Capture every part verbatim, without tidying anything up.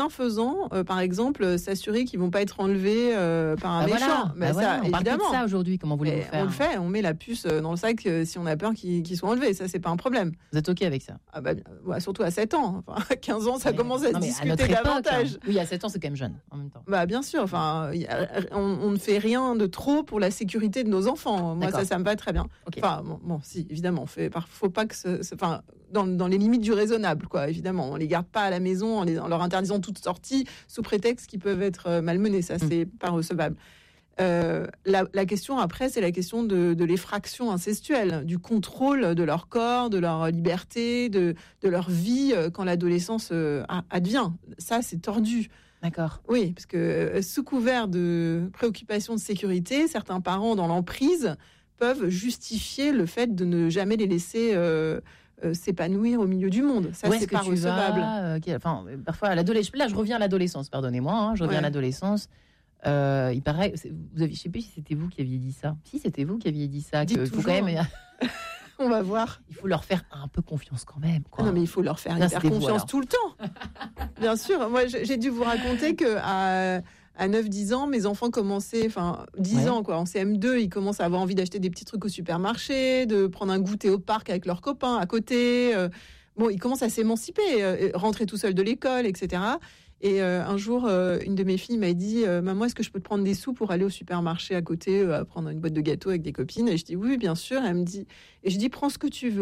faisant, euh, par exemple, euh, s'assurer qu'ils vont pas être enlevés euh, par un bah méchant. Voilà, Bah bah ça, voilà, on évidemment. parle de ça aujourd'hui. Comment voulez-vous faire? On le fait, on met la puce dans le sac euh, si on a peur qu'ils, qu'ils soient enlevés. Ça, c'est pas un problème. Vous êtes ok avec ça? Ah bah, ouais, surtout à sept ans. Enfin, à quinze ans, ça mais, commence à non, se mais discuter à notre époque, davantage. Hein. Oui, à sept ans, c'est quand même jeune en même temps. Bah bien sûr. Enfin, y a, on, on ne fait rien de trop pour la sécurité de nos enfants. Moi, D'accord. ça, ça me va très bien. Okay. Enfin, bon, bon, si, évidemment, on fait. Faut pas que, ce, ce, enfin, dans, dans les limites du raisonnable, quoi. Évidemment, on les garde pas à la maison en, les, en leur interdisant toute sortie sous prétexte qu'ils peuvent être malmenés. Ça, c'est mmh. pas recevable. Euh, la, la question après, c'est la question de, de l'effraction incestuelle, du contrôle de leur corps, de leur liberté, de, de leur vie quand l'adolescence euh, advient. Ça, c'est tordu. D'accord. Oui, parce que euh, sous couvert de préoccupations de sécurité, certains parents dans l'emprise peuvent justifier le fait de ne jamais les laisser euh, euh, s'épanouir au milieu du monde. Ça, c'est pas recevable. Vas, euh, enfin, parfois, à l'adolescence. Là, je reviens à l'adolescence. Pardonnez-moi, hein, je reviens ouais. à l'adolescence. Euh, il paraît, vous avez, je sais plus si c'était vous qui aviez dit ça. Si c'était vous qui aviez dit ça, que faut quand même. On va voir. Il faut leur faire un peu confiance quand même. Quoi. Ah non, mais il faut leur faire hyper confiance vous, tout le temps. Bien sûr. Moi, j'ai dû vous raconter que à, à neuf dix ans, mes enfants commençaient, enfin dix ouais. ans quoi, en C M deux, ils commencent à avoir envie d'acheter des petits trucs au supermarché, de prendre un goûter au parc avec leurs copains à côté. Euh, bon, ils commencent à s'émanciper, euh, rentrer tout seuls de l'école, et cetera. Et euh, un jour, euh, une de mes filles m'a dit euh, « Maman, est-ce que je peux te prendre des sous pour aller au supermarché à côté, euh, prendre une boîte de gâteaux avec des copines ?» Et je dis « Oui, bien sûr. » Elle me dit, et je dis « Prends ce que tu veux. »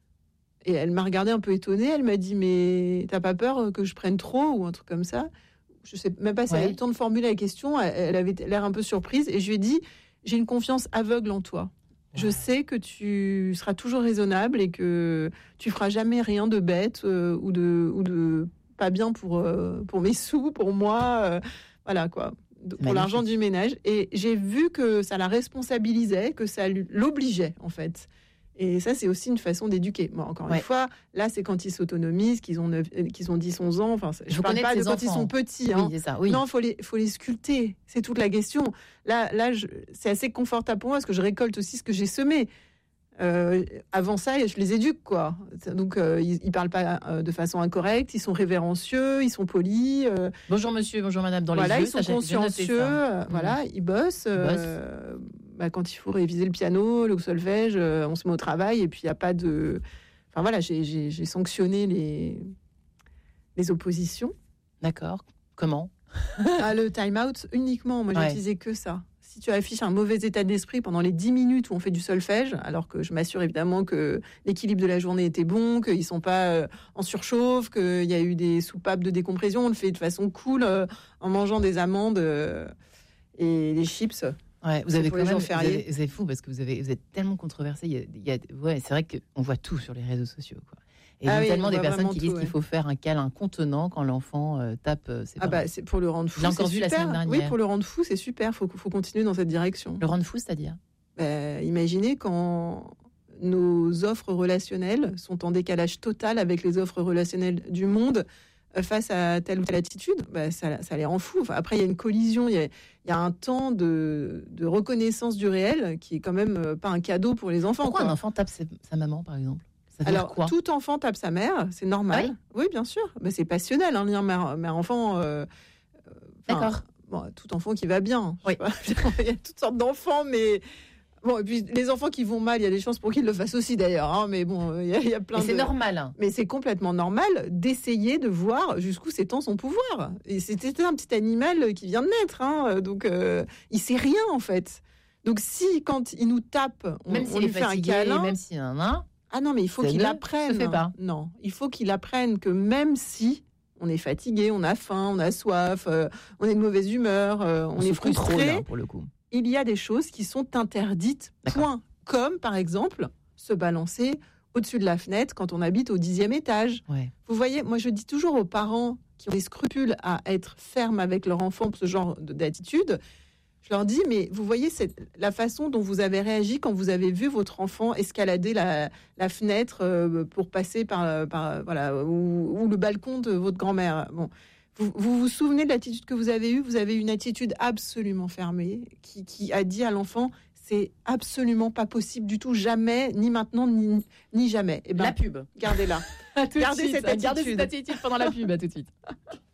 Et elle m'a regardée un peu étonnée. Elle m'a dit « Mais t'as pas peur que je prenne trop ou un truc comme ça ?» Je sais même pas si ouais. elle a eu le temps de formuler la question. Elle, elle avait l'air un peu surprise. Et je lui ai dit « J'ai une confiance aveugle en toi. Ouais. Je sais que tu seras toujours raisonnable et que tu feras jamais rien de bête euh, ou de... Ou de pas bien pour euh, pour mes sous, pour moi, euh, voilà quoi, pour magnifique. L'argent du ménage. Et j'ai vu que ça la responsabilisait, que ça l'obligeait en fait. Et ça, c'est aussi une façon d'éduquer. Bon, encore ouais. une fois, là, c'est quand ils s'autonomisent, qu'ils ont neuf, qu'ils ont dix, onze ans. Enfin, je, je parle pas de quand enfants. Ils sont petits. Hein. Oui, c'est ça. Oui. Non, faut les faut les sculpter. C'est toute la question. Là, là, je, c'est assez confortable pour moi parce que je récolte aussi ce que j'ai semé. Euh, avant ça, je les éduque, quoi. Donc, euh, ils, ils parlent pas euh, de façon incorrecte, ils sont révérencieux, ils sont polis. Euh, bonjour monsieur, bonjour madame, dans voilà, les yeux. Ils sont ça, consciencieux, euh, mmh. voilà, ils bossent. Euh, bosse. bah, quand il faut réviser le piano, le solfège, euh, on se met au travail et puis il n'y a pas de... Enfin voilà, j'ai, j'ai, j'ai sanctionné les, les oppositions. D'accord. Comment? Ah, le time-out uniquement, moi, ouais. j'utilisais que ça. Si tu affiches un mauvais état d'esprit pendant les dix minutes où on fait du solfège, alors que je m'assure évidemment que l'équilibre de la journée était bon, qu'ils ne sont pas en surchauffe, qu'il y a eu des soupapes de décompression, on le fait de façon cool, euh, en mangeant des amandes euh, et des chips. Ouais, vous avez quand même, vous avez, c'est fou parce que vous avez, vous êtes tellement controversé. Il y a, il y a, ouais, c'est vrai qu'on voit tout sur les réseaux sociaux, quoi. Et ah oui, tellement des personnes qui disent tout, ouais. qu'il faut faire un câlin contenant quand l'enfant euh, tape. C'est ah bah c'est pour le rendre fou. J'ai encore vu super. La semaine dernière. Oui, pour le rendre fou, c'est super. Faut faut continuer dans cette direction. Le rendre fou, c'est-à-dire bah, imaginez quand nos offres relationnelles sont en décalage total avec les offres relationnelles du monde face à telle ou telle attitude, bah, ça, ça les rend fous. Enfin, après, il y a une collision, il y a, il y a un temps de, de reconnaissance du réel qui est quand même pas un cadeau pour les enfants. Pourquoi quoi. un enfant tape sa, sa maman, par exemple? Alors, quoi tout enfant tape sa mère, c'est normal. Ah oui, oui, bien sûr. Mais c'est passionnel, hein, lien mère-enfant. Euh, D'accord. Bon, tout enfant qui va bien. Oui. Il y a toutes sortes d'enfants, mais... Bon, et puis les enfants qui vont mal, il y a des chances pour qu'ils le fassent aussi d'ailleurs. Hein, mais bon, il y a, il y a plein mais de... c'est normal. Hein. Mais c'est complètement normal d'essayer de voir jusqu'où s'étend son pouvoir. Et c'était un petit animal qui vient de naître. Hein, donc, euh, il sait rien, en fait. Donc, si, quand il nous tape, on, même on lui fait fatigué, un câlin... Même s'il y en a... Ah non, mais il faut ça qu'il apprenne. Se fait pas. Non, il faut qu'il apprenne que même si on est fatigué, on a faim, on a soif, euh, on est de mauvaise humeur, euh, on, on est frustré, contrôle, hein, pour le coup. Il y a des choses qui sont interdites, D'accord. point. Comme, par exemple, se balancer au-dessus de la fenêtre quand on habite au dixième étage. Ouais. Vous voyez, moi je dis toujours aux parents qui ont des scrupules à être fermes avec leur enfant pour ce genre d'attitude, je leur dis, mais vous voyez c'est la façon dont vous avez réagi quand vous avez vu votre enfant escalader la, la fenêtre euh, pour passer par, par voilà, ou, ou le balcon de votre grand-mère. Bon. Vous, vous vous souvenez de l'attitude que vous avez eue? Vous avez une attitude absolument fermée qui, qui a dit à l'enfant, c'est absolument pas possible du tout, jamais, ni maintenant, ni, ni jamais. Et ben, la pub. Gardez-la. Gardez cette attitude. Gardez cette attitude pendant la pub, à tout de suite.